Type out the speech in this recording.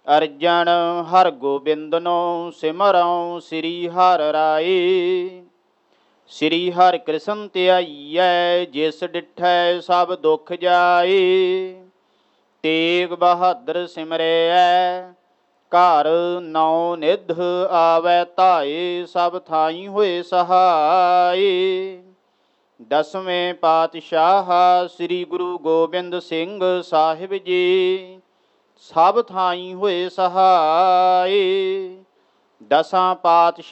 ਅਰਜਨ ਹਰ ਗੋਬਿੰਦਨੋ ਸਿਮਰਉ ਸ੍ਰੀ ਹਰਿ ਰਾਏ। ਸ੍ਰੀ ਹਰਿ ਕ੍ਰਿਸ਼ਨ ਧਿਆਈਐ ਜਿਸ ਡਿਠੈ ਸਭ ਦੁਖ ਜਾਏ। ਤੇਗ ਬਹਾਦਰ ਸਿਮਰੈ ਘਰ ਨੌ ਨਿਧ ਆਵੈ ਧਾਏ। ਸਭ ਥਾਈ ਹੋਏ ਸਹਾਏ। ਦਸਵੇਂ ਪਾਤਸ਼ਾਹ ਸ੍ਰੀ ਗੁਰੂ ਗੋਬਿੰਦ ਸਿੰਘ ਸਾਹਿਬ ਜੀ ਸਭ ਥਾਈ ਹੋਏ ਸਹਾਏ। ਦਸਾਂ ਪਾਤਸ਼ਾਹ